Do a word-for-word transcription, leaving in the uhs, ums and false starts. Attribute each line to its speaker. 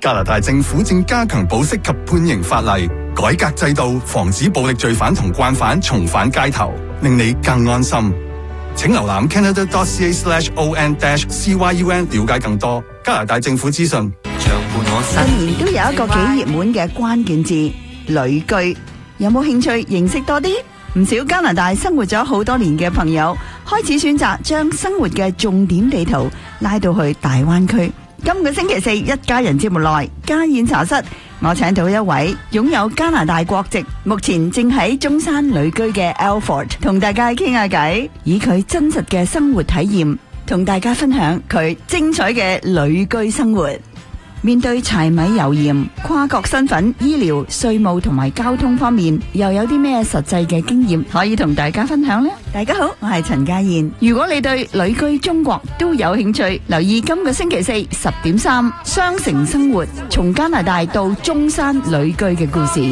Speaker 1: 加拿大政府正加強保釋及判刑法例，改革制度，防止暴力罪犯同慣犯重返街頭，令你更安心。請瀏覽 canada dot c a slash o n dash c y u n 了解更多加拿大政府資訊。
Speaker 2: 近年都有一個幾熱門嘅關鍵字旅居，有冇興趣認識多啲？唔少加拿大生活咗好多年嘅朋友開始選擇將生活嘅重點地圖拉到去大灣區。今個星期四一家人節目內家宴茶室，我請到一位擁有加拿大國籍，目前正喺中山旅居嘅 Alford， 同大家傾下偈，以佢真實嘅生活體驗同大家分享佢精彩嘅旅居生活。面對柴米油鹽、跨國身份、醫療、稅務同埋交通方面，又有啲咩實際嘅經驗可以同大家分享呢？大家好，我係陳家燕。如果你對旅居中國都有興趣，留意今個星期四十點三雙城生活，從加拿大到中山旅居嘅故事。